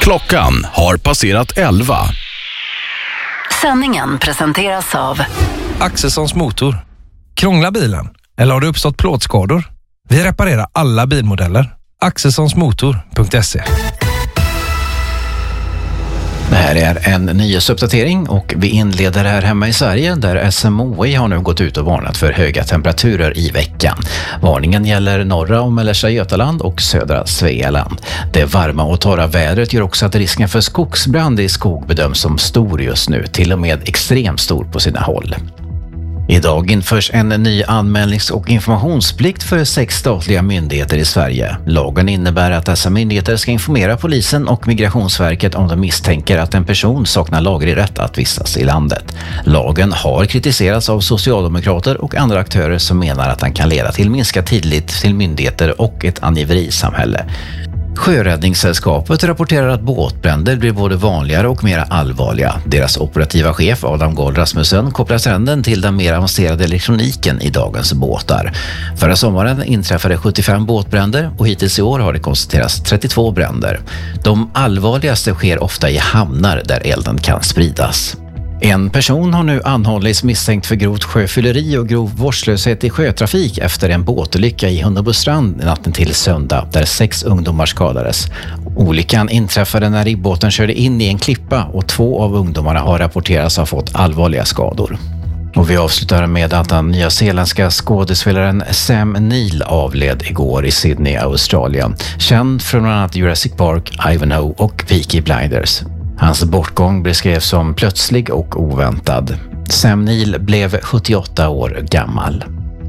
Klockan har passerat 11. Sändningen presenteras av Axelssons motor. Krånglar bilen? Eller har det uppstått plåtskador? Vi reparerar alla bilmodeller. Axelssonsmotor.se. Det här är en nyhetsuppdatering och vi inleder här hemma i Sverige där SMHI har nu gått ut och varnat för höga temperaturer i veckan. Varningen gäller norra och mellersta Götaland och södra Svealand. Det varma och torra vädret gör också att risken för skogsbrand i skog bedöms som stor just nu, till och med extremt stor på sina håll. Idag införs en ny anmälnings- och informationsplikt för 6 statliga myndigheter i Sverige. Lagen innebär att dessa myndigheter ska informera polisen och Migrationsverket om de misstänker att en person saknar laglig rätt att vistas i landet. Lagen har kritiserats av socialdemokrater och andra aktörer som menar att den kan leda till minskad tillit till myndigheter och ett angiverisamhälle. Sjöräddningssällskapet rapporterar att båtbränder blir både vanligare och mer allvarliga. Deras operativa chef Adam Gold Rasmussen kopplar trenden till den mer avancerade elektroniken i dagens båtar. Förra sommaren inträffade 75 båtbränder och hittills i år har det konstaterats 32 bränder. De allvarligaste sker ofta i hamnar där elden kan spridas. En person har nu anhållits misstänkt för grovt sjöfylleri och grov vårdslöshet i sjötrafik efter en båtolycka i Hunnebostrand natten till söndag där 6 ungdomar skadades. Olyckan inträffade när ribbåten körde in i en klippa och 2 av ungdomarna har rapporterats ha fått allvarliga skador. Och vi avslutar med att den nyzeeländska skådespelaren Sam Neill avled igår i Sydney, Australien. Känd från bland annat Jurassic Park, Ivanhoe och Peaky Blinders. Hans bortgång beskrevs som plötslig och oväntad. Sam Neill blev 78 år gammal.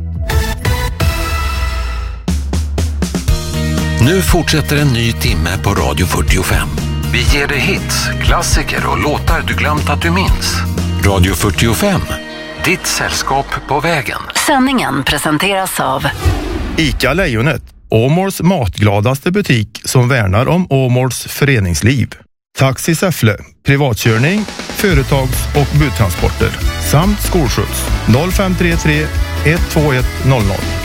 Nu fortsätter en ny timme på Radio 45. Vi ger dig hits, klassiker och låtar du glömt att du minns. Radio 45, ditt sällskap på vägen. Sändningen presenteras av ICA Lejonet, Åmåls matgladaste butik som värnar om Åmåls föreningsliv. Taxi Säffle, privatkörning, företags- och budtransporter samt skolskjuts 0533 121 00.